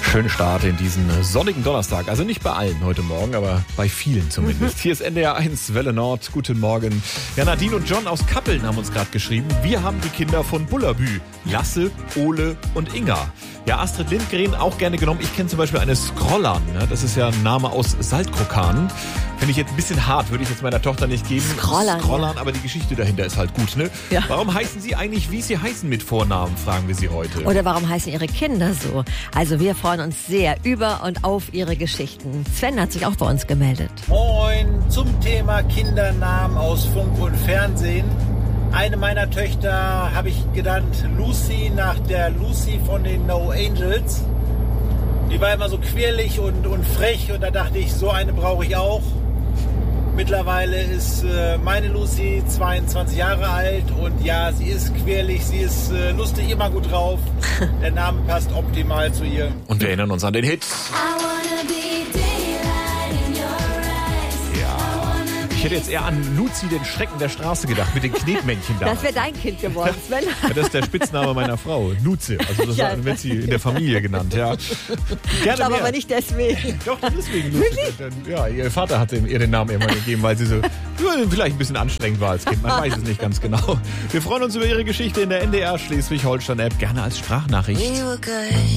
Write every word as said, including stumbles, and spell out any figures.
Schönen Start in diesen sonnigen Donnerstag. Also nicht bei allen heute Morgen, aber bei vielen zumindest. Hier ist N D R eins, Welle Nord. Guten Morgen. Ja, Nadine und John aus Kappeln haben uns gerade geschrieben. Wir haben die Kinder von Bullabü. Lasse, Ole und Inga. Ja, Astrid Lindgren auch gerne genommen. Ich kenne zum Beispiel eine Scrollan. Ne? Das ist ja ein Name aus Saltkrokan. Finde ich jetzt ein bisschen hart, würde ich jetzt meiner Tochter nicht geben. Scrollan, Scrollan, ja. Aber die Geschichte dahinter ist halt gut, ne? Ja. Warum heißen Sie eigentlich, wie Sie heißen mit Vornamen, fragen wir Sie heute. Oder warum heißen Ihre Kinder so? Also wir freuen uns sehr über und auf Ihre Geschichten. Sven hat sich auch bei uns gemeldet. Moin, zum Thema Kindernamen aus Funk und Fernsehen. Eine meiner Töchter habe ich genannt Lucy, nach der Lucy von den No Angels. Die war immer so quirlig und, und frech und da dachte ich, so eine brauche ich auch. Mittlerweile ist äh, meine Lucy zweiundzwanzig Jahre alt und ja, sie ist quirlig, sie ist äh, lustig, immer gut drauf. Der Name passt optimal zu ihr. Und wir erinnern uns an den Hit. Ich hätte jetzt eher an Luzi, den Schrecken der Straße, gedacht, mit den Knetmännchen da. Das wäre dein Kind geworden, Sven. Ja, das ist der Spitzname meiner Frau, Luzi. Also das Ja. wird sie in der Familie genannt, ja. Gerne Ich glaube mehr. aber nicht deswegen. Doch, deswegen Luzi. Ja, ihr Vater hat ihr den Namen immer gegeben, weil sie so ja, vielleicht ein bisschen anstrengend war als Kind. Man weiß es nicht ganz genau. Wir freuen uns über Ihre Geschichte in der N D R Schleswig-Holstein-App. Gerne als Sprachnachricht.